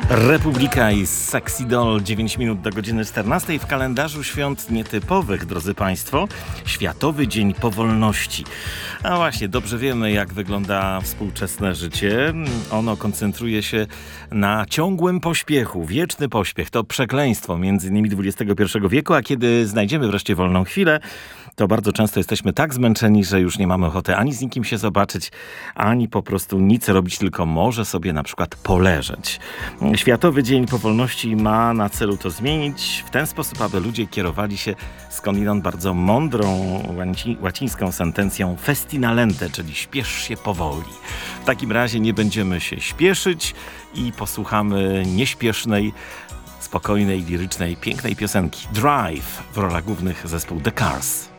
Republika i Sexy Doll, 9 minut do godziny 14. W kalendarzu świąt nietypowych, drodzy Państwo, Światowy Dzień Powolności. A właśnie, dobrze wiemy, jak wygląda współczesne życie. Ono koncentruje się na ciągłym pośpiechu. Wieczny pośpiech to przekleństwo między innymi XXI wieku, a kiedy znajdziemy wreszcie wolną chwilę, to bardzo często jesteśmy tak zmęczeni, że już nie mamy ochoty ani z nikim się zobaczyć, ani po prostu nic robić, tylko może sobie na przykład poleżeć. Światowy Dzień Powolności ma na celu to zmienić w ten sposób, aby ludzie kierowali się skądinąd bardzo mądrą łacińską sentencją festina lente, czyli śpiesz się powoli. W takim razie nie będziemy się śpieszyć i posłuchamy nieśpiesznej, spokojnej, lirycznej, pięknej piosenki Drive, w rolach głównych zespół The Cars.